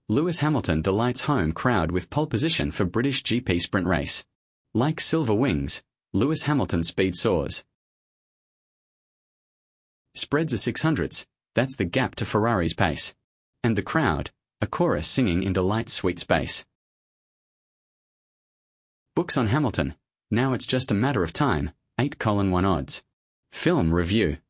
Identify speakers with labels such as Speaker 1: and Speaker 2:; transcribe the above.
Speaker 1: Lewis Hamilton delights home crowd with pole position for British GP sprint race. Like silver wings, Lewis Hamilton's speed soars. Spreads are 600ths, that's the gap to Ferrari's pace. And the crowd, a chorus singing in delight's sweet space. Books on Hamilton, now it's just a matter of time, 8:1 odds. Film review.